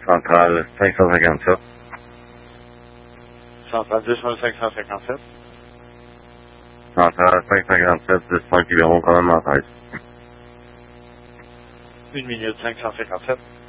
Centrale 557. Centrale 10 557. Centrale 557, 10 environ, commandement 13. 1 minute 557.